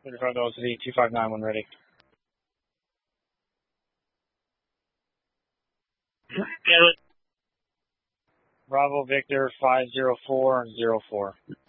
35 velocity, 259 when ready. Bravo Victor 50404.